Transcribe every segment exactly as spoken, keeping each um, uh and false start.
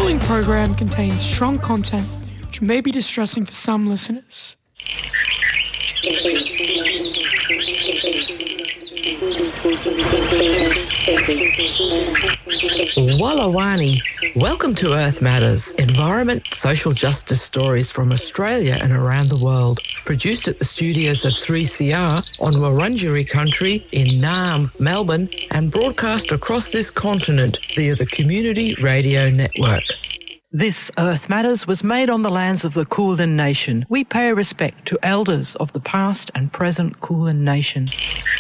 following program contains strong content which may be distressing for some listeners. Wallawani. Welcome to Earth Matters, environment, social justice stories from Australia and around the world. Produced at the studios of three C R on Wurundjeri country in Naarm, Melbourne, and broadcast across this continent via the Community Radio Network. This Earth Matters was made on the lands of the Kulin Nation. We pay respect to elders of the past and present Kulin Nation.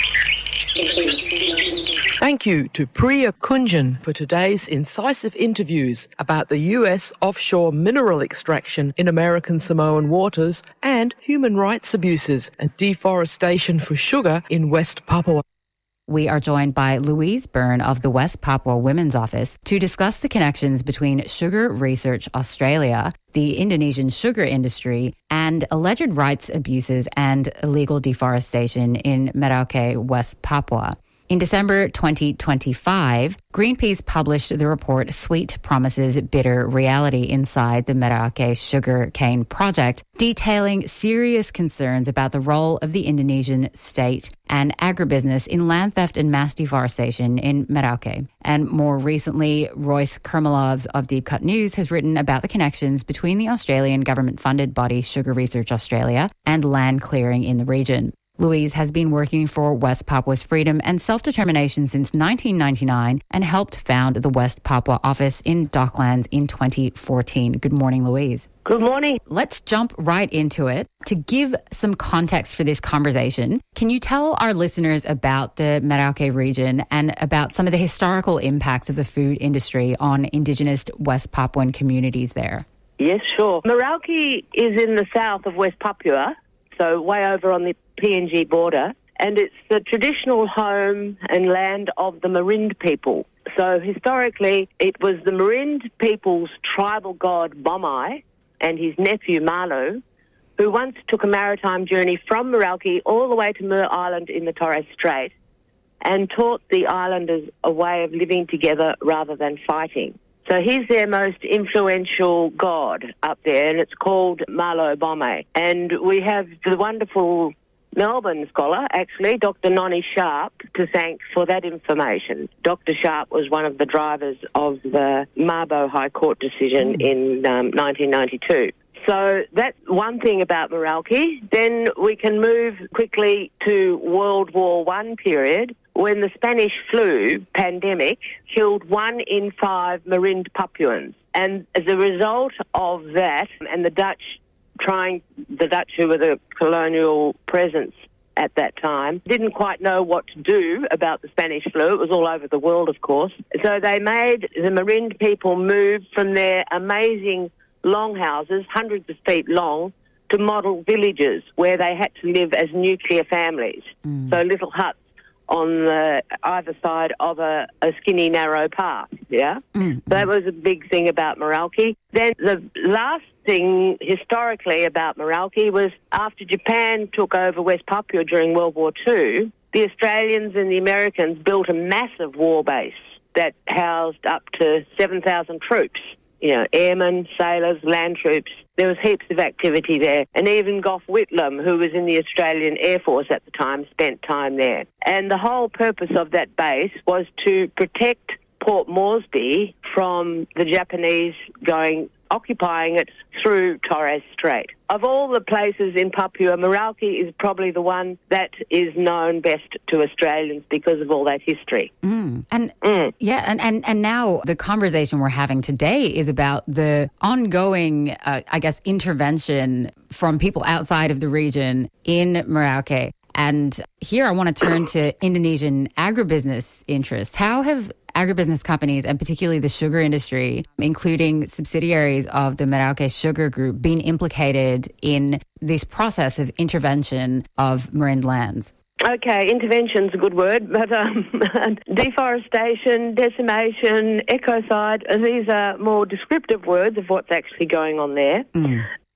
Thank you to Priya Kunjan for today's incisive interviews about the U S offshore mineral extraction in American Samoan waters and human rights abuses and deforestation for sugar in West Papua. We are joined by Louise Byrne of the West Papua Women's Office to discuss the connections between Sugar Research Australia, the Indonesian sugar industry, and alleged rights abuses and illegal deforestation in Merauke, West Papua. In December twenty twenty-five, Greenpeace published the report Sweet Promises, Bitter Reality Inside the Merauke Sugar Cane Project, detailing serious concerns about the role of the Indonesian state and agribusiness in land theft and mass deforestation in Merauke. And more recently, Royce Kermelovs of Deep Cut News has written about the connections between the Australian government-funded body Sugar Research Australia and land clearing in the region. Louise has been working for West Papua's freedom and self-determination since nineteen ninety-nine and helped found the West Papua office in Docklands in twenty fourteen. Good morning, Louise. Good morning. Let's jump right into it. To give some context for this conversation, can you tell our listeners about the Merauke region and about some of the historical impacts of the food industry on Indigenous West Papuan communities there? Yes, sure. Merauke is in the south of West Papua, so way over on the P N G border, and it's the traditional home and land of the Marind people. So historically, it was the Marind people's tribal god Bomai and his nephew Malu, who once took a maritime journey from Merauke all the way to Mer Island in the Torres Strait and taught the islanders a way of living together rather than fighting. So he's their most influential god up there, and it's called Malo Bomai. And we have the wonderful Melbourne scholar, actually, Doctor Nonnie Sharp, to thank for that information. Doctor Sharp was one of the drivers of the Mabo High Court decision mm. in um, nineteen ninety-two. So that's one thing about Merauke. Then we can move quickly to World War One period, when the Spanish flu pandemic killed one in five Marind Papuans. And as a result of that, and the Dutch trying, the Dutch who were the colonial presence at that time, didn't quite know what to do about the Spanish flu. It was all over the world, of course. So they made the Marind people move from their amazing longhouses, hundreds of feet long, to model villages where they had to live as nuclear families. Mm. So little huts on the either side of a, a skinny, narrow path, yeah? Mm. That was a big thing about Merauke. Then the last thing historically about Merauke was after Japan took over West Papua during World War Two, the Australians and the Americans built a massive war base that housed up to seven thousand troops. You know, airmen, sailors, land troops. There was heaps of activity there. And even Gough Whitlam, who was in the Australian Air Force at the time, spent time there. And the whole purpose of that base was to protect Port Moresby from the Japanese going occupying it through Torres Strait. Of all the places in Papua, Merauke is probably the one that is known best to Australians because of all that history. Mm. And mm. yeah, and, and, and now the conversation we're having today is about the ongoing, uh, I guess, intervention from people outside of the region in Merauke. And here I want to turn to Indonesian agribusiness interests. How have agribusiness companies, and particularly the sugar industry, including subsidiaries of the Merauke Sugar Group, been implicated in this process of intervention of Marind lands? Okay, intervention's a good word, but um, deforestation, decimation, ecocide, these are more descriptive words of what's actually going on there. Mm.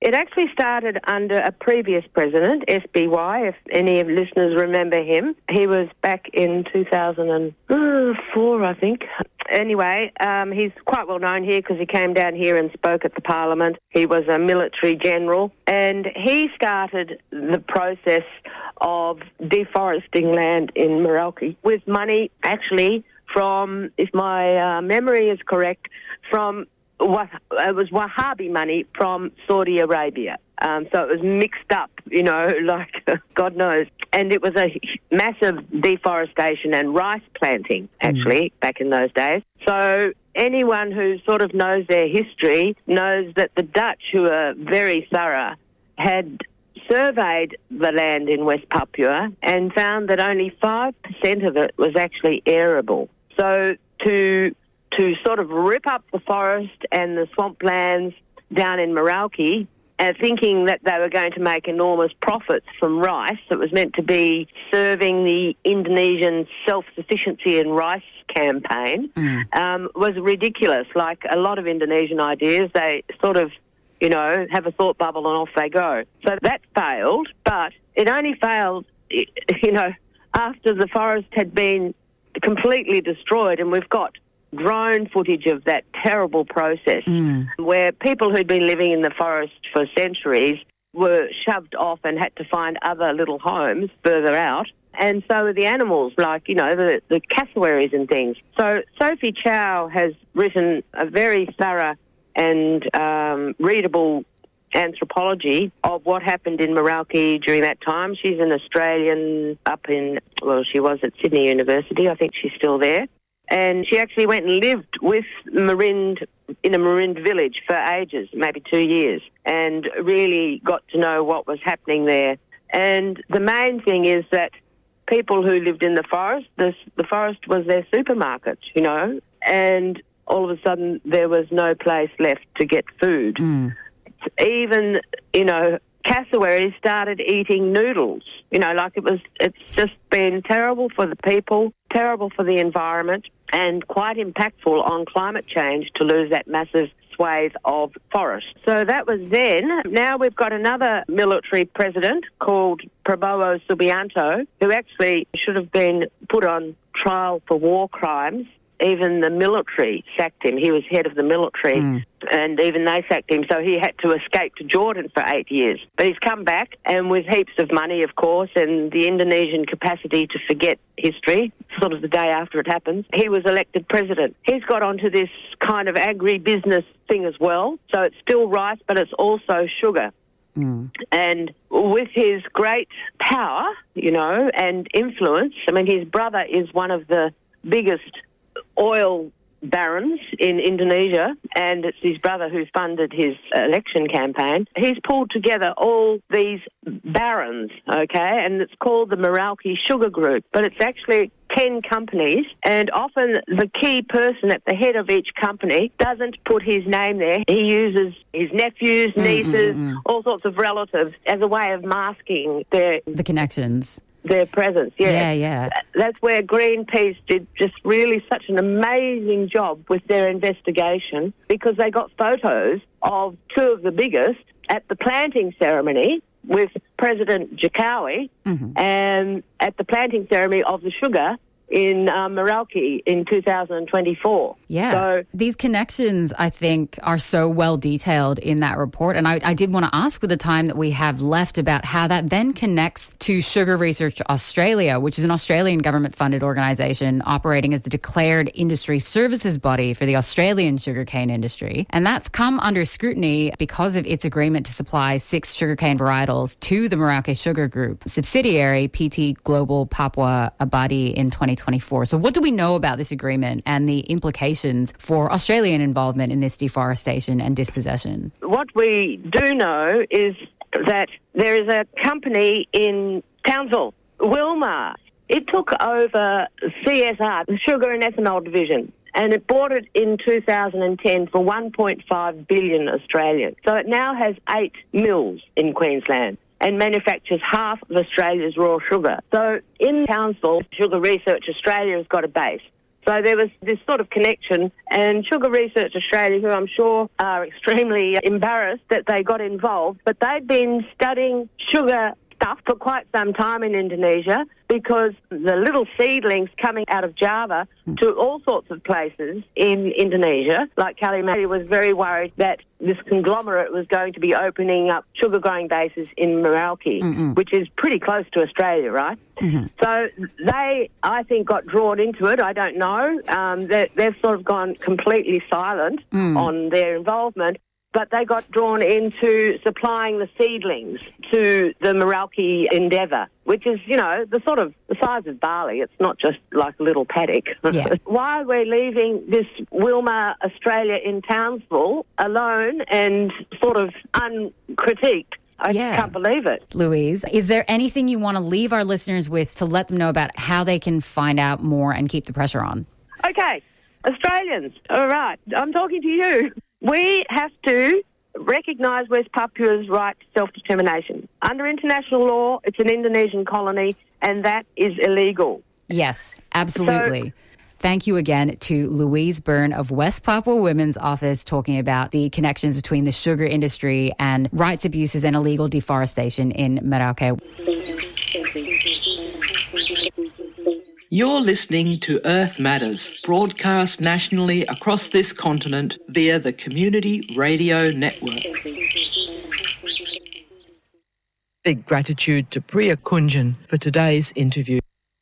It actually started under a previous president, S B Y, if any of listeners remember him. He was back in two thousand four, I think. Anyway, um, he's quite well known here because he came down here and spoke at the Parliament. He was a military general, and he started the process of deforesting land in Meralki with money actually from, if my uh, memory is correct, from what it was Wahhabi money from Saudi Arabia. Um, so it was mixed up, you know, like God knows. And it was a massive deforestation and rice planting, actually, mm. back in those days. So anyone who sort of knows their history knows that the Dutch, who are very thorough, had surveyed the land in West Papua and found that only five percent of it was actually arable. So to to sort of rip up the forest and the swamplands down in Meralki, uh, thinking that they were going to make enormous profits from rice, it was meant to be serving the Indonesian self-sufficiency in rice campaign, mm. um, was ridiculous. Like a lot of Indonesian ideas, they sort of, you know, have a thought bubble and off they go. So that failed, but it only failed, you know, after the forest had been completely destroyed, and we've got drone footage of that terrible process mm. where people who'd been living in the forest for centuries were shoved off and had to find other little homes further out. And so were the animals, like, you know, the, the cassowaries and things. So Sophie Chow has written a very thorough and um, readable anthropology of what happened in Meralki during that time. She's an Australian up in, well, she was at Sydney University. I think she's still there. And she actually went and lived with Marind in a Marind village for ages, maybe two years, and really got to know what was happening there. And the main thing is that people who lived in the forest, the, the forest was their supermarket, you know, and all of a sudden there was no place left to get food. Mm. Even, you know, cassowaries started eating noodles. You know, like it was, it's just been terrible for the people, terrible for the environment, and quite impactful on climate change to lose that massive swathe of forest. So that was then. Now we've got another military president called Prabowo Subianto, who actually should have been put on trial for war crimes. Even the military sacked him. He was head of the military, mm. and even they sacked him, so he had to escape to Jordan for eight years. But he's come back, and with heaps of money, of course, and the Indonesian capacity to forget history, sort of the day after it happens, he was elected president. He's got onto this kind of agri-business thing as well, so it's still rice, but it's also sugar. Mm. And with his great power, you know, and influence, I mean, his brother is one of the biggest oil barons in Indonesia, and it's his brother who funded his election campaign. He's pulled together all these barons, okay, and it's called the Meralki Sugar Group, but it's actually ten companies, and often the key person at the head of each company doesn't put his name there. He uses his nephews, nieces, mm-hmm. all sorts of relatives as a way of masking their... the connections. Their presence, yeah. Yeah, yeah. That's where Greenpeace did just really such an amazing job with their investigation, because they got photos of two of the biggest at the planting ceremony with President Jokowi, mm-hmm. and at the planting ceremony of the sugar in uh, Meralki in two thousand twenty-four. Yeah. So these connections, I think, are so well detailed in that report. And I, I did want to ask, with the time that we have left, about how that then connects to Sugar Research Australia, which is an Australian government-funded organisation operating as the declared industry services body for the Australian sugarcane industry. And that's come under scrutiny because of its agreement to supply six sugarcane varietals to the Meralki Sugar Group subsidiary, P T Global Papua Abadi, in twenty twenty-four. So what do we know about this agreement and the implications for Australian involvement in this deforestation and dispossession? What we do know is that there is a company in Townsville, Wilmar. It took over C S R, the Sugar and Ethanol Division, and it bought it in two thousand ten for one point five billion Australian. So it now has eight mills in Queensland and manufactures half of Australia's raw sugar. So in Townsville, Sugar Research Australia has got a base. So there was this sort of connection, and Sugar Research Australia, who I'm sure are extremely embarrassed that they got involved, but they'd been studying sugar stuff for quite some time in Indonesia, because the little seedlings coming out of Java to all sorts of places in Indonesia, like Kalimantan, was very worried that this conglomerate was going to be opening up sugar growing bases in Merauke, mm-hmm. which is pretty close to Australia, right? Mm-hmm. So they, I think, got drawn into it. I don't know. Um, they've sort of gone completely silent mm. on their involvement. But they got drawn into supplying the seedlings to the Merauke endeavour, which is, you know, the sort of the size of barley. It's not just like a little paddock. Yeah. While we're leaving this Wilmar Australia in Townsville alone and sort of uncritiqued, I yeah. can't believe it. Louise, is there anything you want to leave our listeners with to let them know about how they can find out more and keep the pressure on? Okay, Australians, all right, I'm talking to you. We have to recognise West Papua's right to self-determination. Under international law, it's an Indonesian colony, and that is illegal. Yes, absolutely. So, thank you again to Louise Byrne of West Papua Women's Office, talking about the connections between the sugar industry and rights abuses and illegal deforestation in Merauke. You're listening to Earth Matters, broadcast nationally across this continent via the Community Radio Network. Big gratitude to Priya Kunjan for today's interview.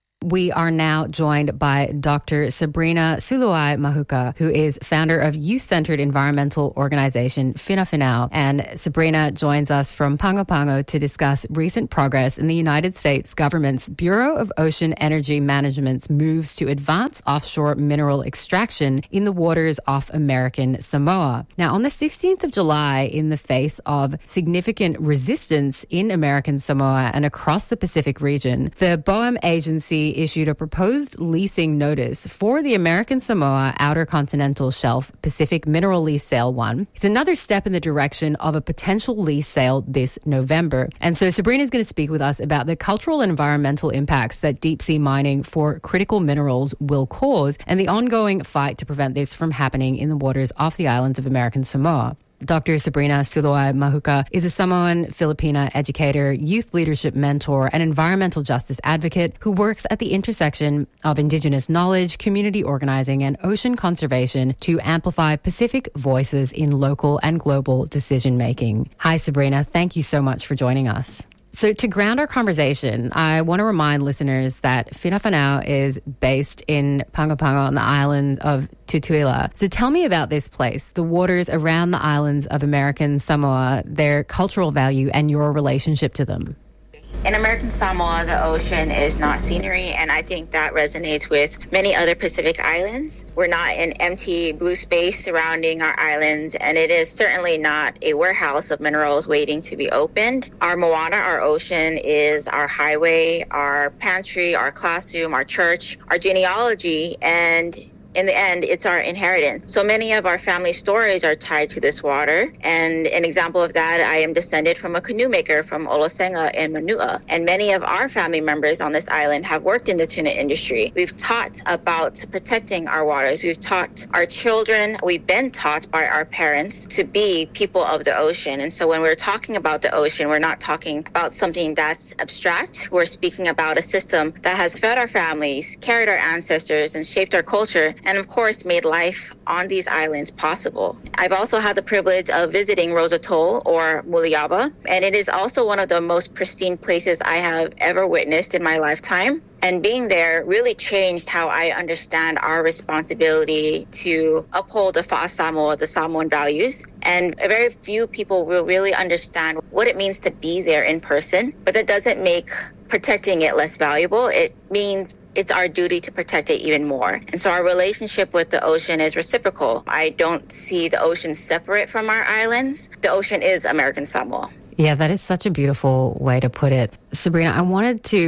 We are now joined by Doctor Sabrina Suluai Mahuka, who is founder of youth-centered environmental organization Finafinao. And Sabrina joins us from Pago Pago to discuss recent progress in the United States government's Bureau of Ocean Energy Management's moves to advance offshore mineral extraction in the waters off American Samoa. Now, on the sixteenth of July, in the face of significant resistance in American Samoa and across the Pacific region, the BOEM agency issued a proposed leasing notice for the American Samoa Outer Continental Shelf Pacific Mineral Lease Sale one. It's another step in the direction of a potential lease sale this November. And so Sabrina is going to speak with us about the cultural and environmental impacts that deep sea mining for critical minerals will cause and the ongoing fight to prevent this from happening in the waters off the islands of American Samoa. Doctor Sabrina Suluai Mahuka is a Samoan Filipina educator, youth leadership mentor, and environmental justice advocate who works at the intersection of Indigenous knowledge, community organizing, and ocean conservation to amplify Pacific voices in local and global decision-making. Hi, Sabrina. Thank you so much for joining us. So to ground our conversation, I want to remind listeners that Finafinao is based in Pago Pago on the island of Tutuila. So tell me about this place, the waters around the islands of American Samoa, their cultural value, and your relationship to them. In American Samoa, the ocean is not scenery, and I think that resonates with many other Pacific islands. We're not an empty blue space surrounding our islands, and it is certainly not a warehouse of minerals waiting to be opened. Our moana, our ocean, is our highway, our pantry, our classroom, our church, our genealogy, and in the end, it's our inheritance. So many of our family stories are tied to this water. And an example of that, I am descended from a canoe maker from Olosenga and Manua. And many of our family members on this island have worked in the tuna industry. We've taught about protecting our waters. We've taught our children, we've been taught by our parents to be people of the ocean. And so when we're talking about the ocean, we're not talking about something that's abstract. We're speaking about a system that has fed our families, carried our ancestors, and shaped our culture, and of course made life on these islands possible. I've also had the privilege of visiting Rose Atoll, or Muliava, and it is also one of the most pristine places I have ever witnessed in my lifetime. And being there really changed how I understand our responsibility to uphold the Fa'a Samoa, the Samoan values. And very few people will really understand what it means to be there in person, but that doesn't make protecting it less valuable. It means it's our duty to protect it even more. And so our relationship with the ocean is reciprocal. I don't see the ocean separate from our islands. The ocean is American Samoa. Yeah, that is such a beautiful way to put it. Sabrina, I wanted to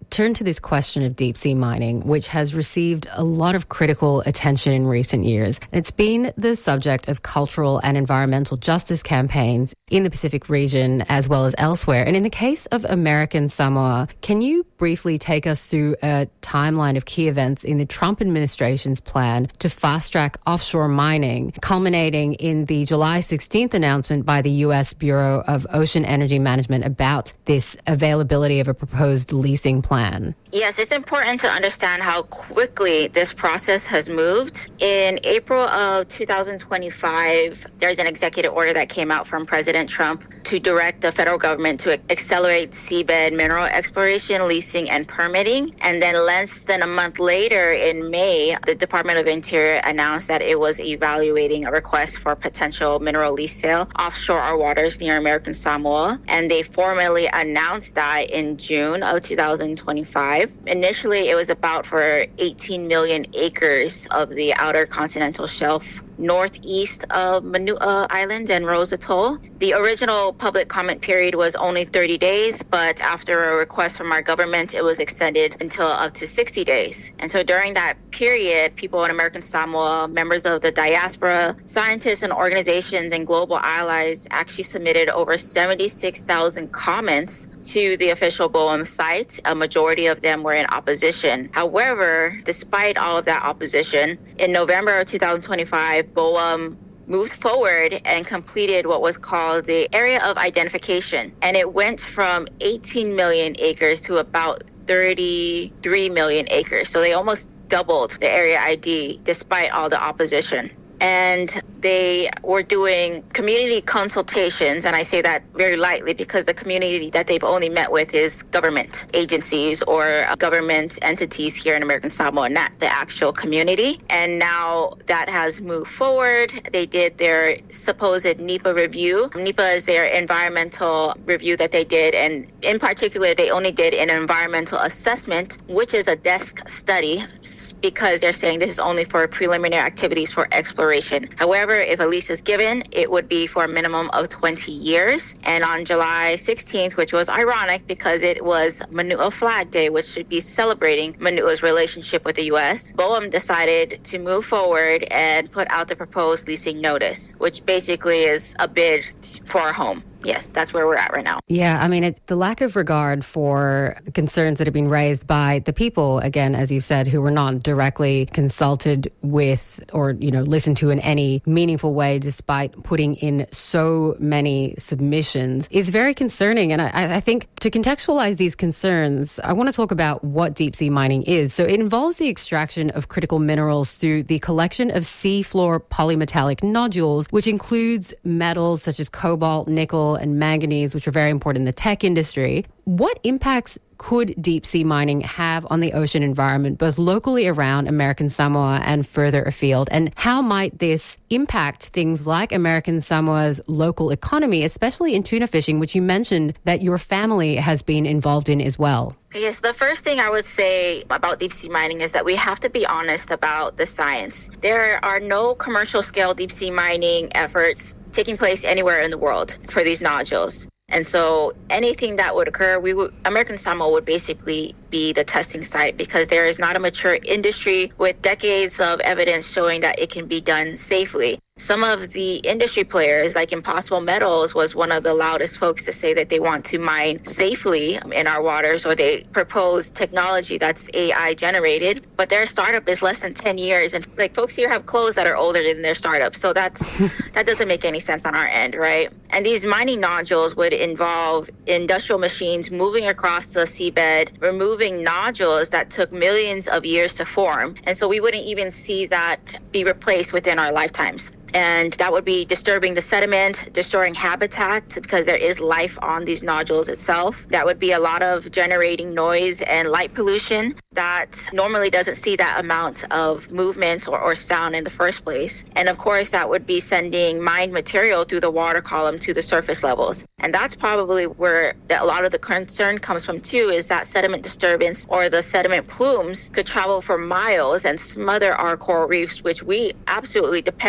turn to this question of deep sea mining, which has received a lot of critical attention in recent years. It's been the subject of cultural and environmental justice campaigns in the Pacific region as well as elsewhere. And in the case of American Samoa, can you briefly take us through a timeline of key events in the Trump administration's plan to fast-track offshore mining, culminating in the July sixteenth announcement by the U S Bureau of Ocean Energy Management about this availability of a proposed leasing plan? Yes, it's important to understand how quickly this process has moved. In April of two thousand twenty-five, there's an executive order that came out from President Trump to direct the federal government to accelerate seabed mineral exploration, leasing, and permitting. And then less than a month later, in May, the Department of Interior announced that it was evaluating a request for potential mineral lease sale offshore our waters near American Samoa. And they formally announced that in June of two thousand twenty-five. Initially, it was about for eighteen million acres of the outer continental shelf northeast of Manua Island and Rose Atoll. The original public comment period was only thirty days, but after a request from our government, it was extended until up to sixty days. And so during that period, people in American Samoa, members of the diaspora, scientists and organizations and global allies actually submitted over seventy-six thousand comments to the official BOEM site. A majority of them were in opposition. However, despite all of that opposition, in November of two thousand twenty-five, BOEM moved forward and completed what was called the area of identification. And it went from eighteen million acres to about thirty-three million acres. So they almost doubled the area I D despite all the opposition. And they were doing community consultations, and I say that very lightly because the community that they've only met with is government agencies or government entities here in American Samoa, not the actual community. And now that has moved forward. They did their supposed NEPA review. NEPA is their environmental review that they did, and in particular, they only did an environmental assessment, which is a desk study, because they're saying this is only for preliminary activities for exploration. However, if a lease is given, it would be for a minimum of twenty years. And on July sixteenth, which was ironic because it was Manua Flag Day, which should be celebrating Manua's relationship with the U S, BOEM decided to move forward and put out the proposed leasing notice, which basically is a bid for a home. Yes, that's where we're at right now. Yeah, I mean, it's the lack of regard for concerns that have been raised by the people, again, as you said, who were not directly consulted with or, you know, listened to in any meaningful way, despite putting in so many submissions, is very concerning. And I, I think to contextualize these concerns, I want to talk about what deep sea mining is. So it involves the extraction of critical minerals through the collection of seafloor polymetallic nodules, which includes metals such as cobalt, nickel, and manganese, which are very important in the tech industry. What impacts could deep sea mining have on the ocean environment, both locally around American Samoa and further afield? And how might this impact things like American Samoa's local economy, especially in tuna fishing, which you mentioned that your family has been involved in as well? Yes, the first thing I would say about deep sea mining is that we have to be honest about the science. There are no commercial scale deep sea mining efforts taking place anywhere in the world for these nodules. And so anything that would occur, we would, American Samoa would basically be the testing site because there is not a mature industry with decades of evidence showing that it can be done safely. Some of the industry players, like Impossible Metals, was one of the loudest folks to say that they want to mine safely in our waters, or they propose technology that's A I generated. But their startup is less than ten years, and like folks here have clothes that are older than their startup, so that's that doesn't make any sense on our end, right? And these mining nodules would involve industrial machines moving across the seabed, removing nodules that took millions of years to form, and so we wouldn't even see that be replaced within our lifetimes. And that would be disturbing the sediment, destroying habitat because there is life on these nodules itself. That would be a lot of generating noise and light pollution that normally doesn't see that amount of movement or, or sound in the first place. And of course, that would be sending mined material through the water column to the surface levels. And that's probably where the, a lot of the concern comes from too, is that sediment disturbance or the sediment plumes could travel for miles and smother our coral reefs, which we absolutely depend on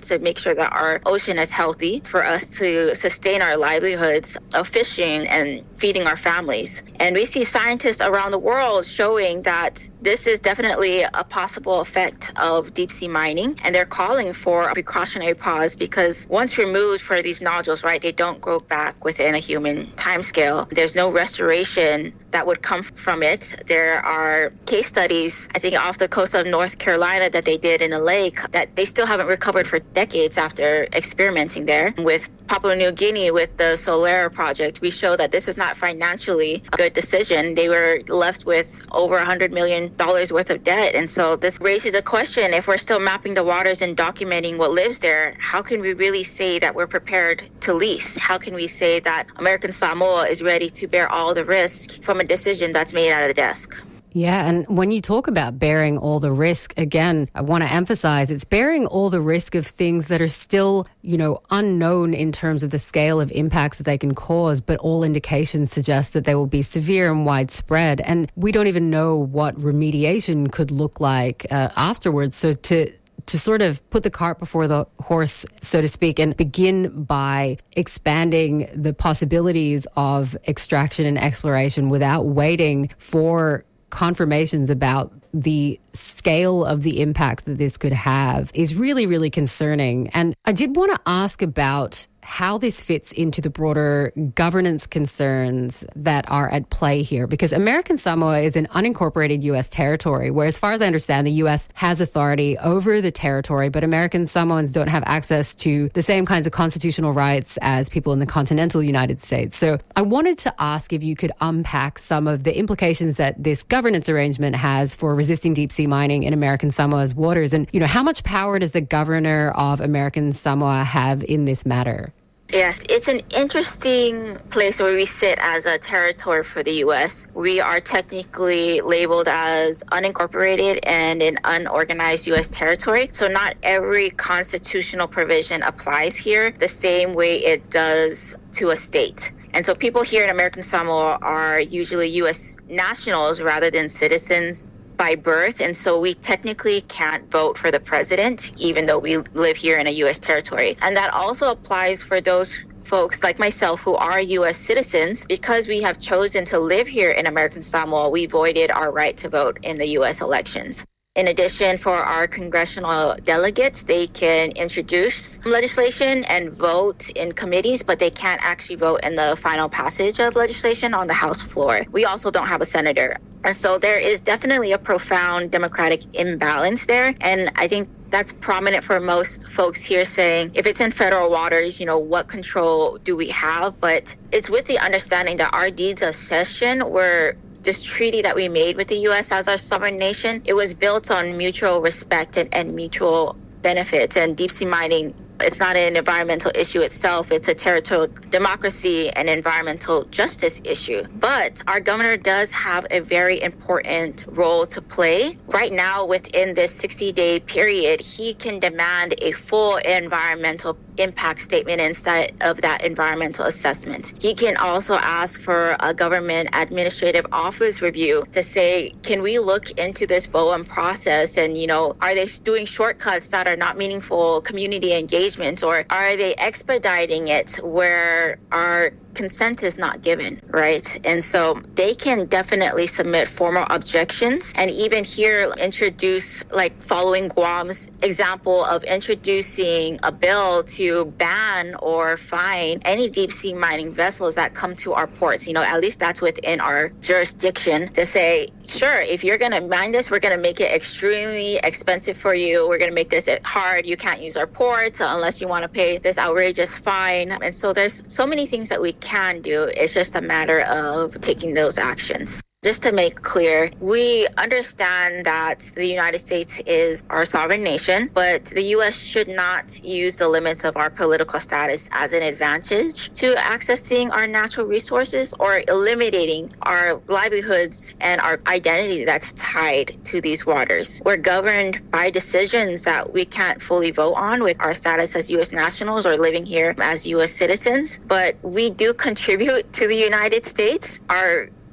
to make sure that our ocean is healthy for us to sustain our livelihoods of fishing and feeding our families. And we see scientists around the world showing that this is definitely a possible effect of deep sea mining, and they're calling for a precautionary pause because once removed for these nodules, right, they don't grow back within a human timescale. There's no restoration that would come from it. There are case studies, I think off the coast of North Carolina, that they did in a lake that they still haven't recovered for decades after experimenting there. With Papua New Guinea, with the Solera project, we show that this is not financially a good decision. They were left with over one hundred million dollars worth of debt. And so this raises the question, if we're still mapping the waters and documenting what lives there, how can we really say that we're prepared to lease? How can we say that American Samoa is ready to bear all the risk from a decision that's made at a desk? Yeah, and when you talk about bearing all the risk, again, I want to emphasize it's bearing all the risk of things that are still, you know, unknown in terms of the scale of impacts that they can cause, but all indications suggest that they will be severe and widespread. And we don't even know what remediation could look like uh, afterwards. So to to sort of put the cart before the horse, so to speak, and begin by expanding the possibilities of extraction and exploration without waiting for confirmations about the scale of the impacts that this could have is really, really concerning. And I did want to ask about how this fits into the broader governance concerns that are at play here, because American Samoa is an unincorporated U S territory, where, as far as I understand, the U S has authority over the territory, but American Samoans don't have access to the same kinds of constitutional rights as people in the continental United States. So I wanted to ask if you could unpack some of the implications that this governance arrangement has for resisting deep sea mining in American Samoa's waters, and, you know, how much power does the governor of American Samoa have in this matter? Yes, it's an interesting place where we sit as a territory for the U S. We are technically labeled as unincorporated and an unorganized U S territory. So not every constitutional provision applies here the same way it does to a state. And so people here in American Samoa are usually U S nationals rather than citizens by birth, and so we technically can't vote for the president, even though we live here in a U S territory. And that also applies for those folks like myself who are U S citizens. Because we have chosen to live here in American Samoa, we voided our right to vote in the U S elections. In addition, for our congressional delegates, they can introduce legislation and vote in committees, but they can't actually vote in the final passage of legislation on the House floor. We also don't have a senator. And so there is definitely a profound democratic imbalance there. And I think that's prominent for most folks here, saying, if it's in federal waters, you know, what control do we have? But it's with the understanding that our deeds of cession were this treaty that we made with the U S as our sovereign nation. It was built on mutual respect and, and mutual benefits. And deep sea mining, it's not an environmental issue itself. It's a territorial democracy and environmental justice issue. But our governor does have a very important role to play. Right now, within this sixty-day period, he can demand a full environmental impact statement instead of that environmental assessment. He can also ask for a government administrative office review to say, can we look into this B O E M process, and, you know, are they doing shortcuts that are not meaningful community engagement, or are they expediting it where our consent is not given, right? And so they can definitely submit formal objections, and even here introduce, like following Guam's example of introducing a bill to ban or fine any deep sea mining vessels that come to our ports. You know, at least that's within our jurisdiction, to say, sure, if you're going to mine this, we're going to make it extremely expensive for you. We're going to make this hard. You can't use our ports unless you want to pay this outrageous fine. And so there's so many things that we can do. It's just a matter of taking those actions. Just to make clear, we understand that the United States is our sovereign nation, but the U S should not use the limits of our political status as an advantage to accessing our natural resources or eliminating our livelihoods and our identity that's tied to these waters. We're governed by decisions that we can't fully vote on with our status as U S nationals or living here as U S citizens, but we do contribute to the United States. Our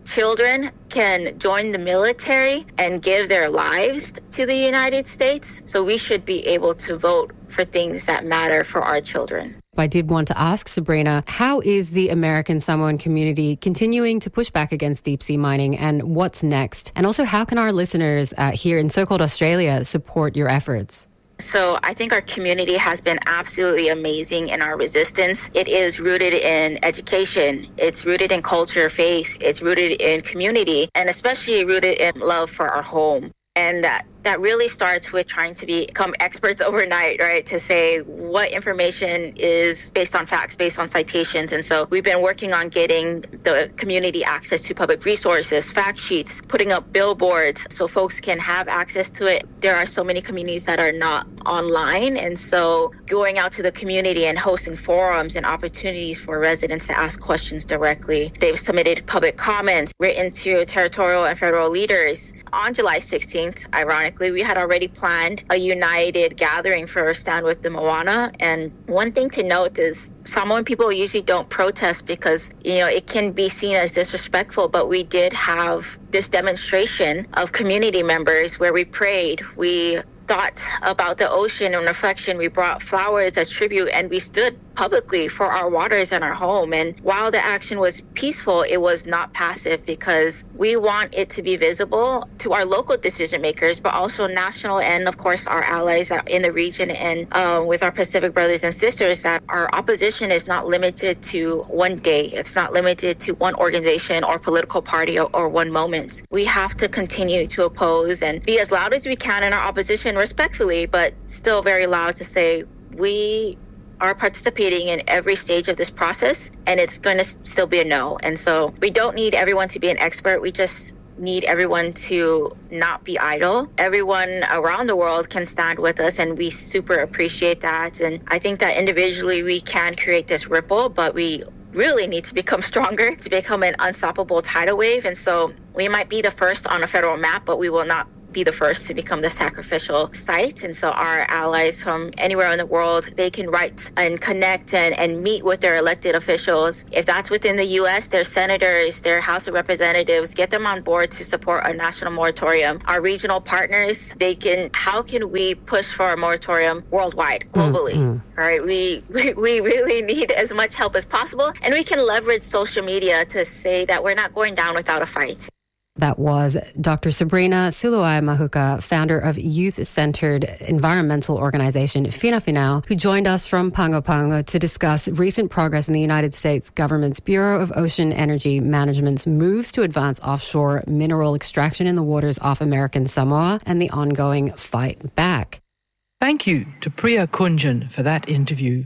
children can join the military and give their lives to the United States. So we should be able to vote for things that matter for our children. I did want to ask Sabrina, how is the American Samoan community continuing to push back against deep sea mining, and what's next? And also, how can our listeners uh, here in so-called Australia support your efforts? So I think our community has been absolutely amazing in our resistance. It is rooted in education. It's rooted in culture, faith. It's rooted in community, and especially rooted in love for our home. And that that really starts with trying to become experts overnight, right? To say what information is based on facts, based on citations. And so we've been working on getting the community access to public resources, fact sheets, putting up billboards so folks can have access to it. There are so many communities that are not online. And so going out to the community and hosting forums and opportunities for residents to ask questions directly. They've submitted public comments written to territorial and federal leaders. On July sixteenth, ironically, we had already planned a united gathering for Stand With the Moana. And one thing to note is Samoan people usually don't protest because, you know, it can be seen as disrespectful, but we did have this demonstration of community members where we prayed, we thought about the ocean and reflection, we brought flowers as tribute, and we stood publicly for our waters and our home. And while the action was peaceful, it was not passive, because we want it to be visible to our local decision makers, but also national and, of course, our allies in the region and uh, with our Pacific brothers and sisters, that our opposition is not limited to one day. It's not limited to one organization or political party or, or one moment. We have to continue to oppose and be as loud as we can in our opposition, respectfully, but still very loud to say we are participating in every stage of this process, and it's going to still be a no. And so we don't need everyone to be an expert. We just need everyone to not be idle. Everyone around the world can stand with us, and we super appreciate that. And I think that individually we can create this ripple, but we really need to become stronger to become an unstoppable tidal wave. And so we might be the first on a federal map, but we will not be the first to become the sacrificial site. And so our allies from anywhere in the world, they can write and connect and, and meet with their elected officials. If that's within the U S, their senators, their House of Representatives, get them on board to support a national moratorium. Our regional partners, they can, how can we push for a moratorium worldwide, globally? Mm-hmm. All right, we, we, we really need as much help as possible. And we can leverage social media to say that we're not going down without a fight. That was Doctor Sabrina Suluai-Mahuka, founder of youth-centered environmental organization Fina Finau, who joined us from Pago Pago to discuss recent progress in the United States government's Bureau of Ocean Energy Management's moves to advance offshore mineral extraction in the waters off American Samoa and the ongoing fight back. Thank you to Priya Kunjan for that interview.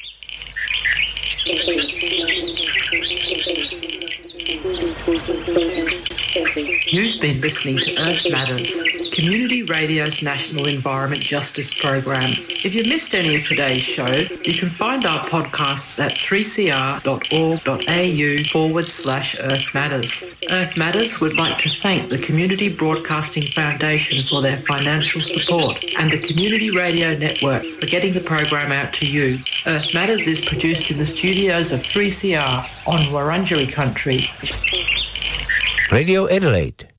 You've been listening to Earth Matters, Community Radio's National Environment Justice Program. If you missed any of today's show, you can find our podcasts at three c r dot org dot a u forward slash Earth Matters. Earth Matters would like to thank the Community Broadcasting Foundation for their financial support and the Community Radio Network for getting the program out to you. Earth Matters is produced in the studios of three C R on Wurundjeri country. Radio Adelaide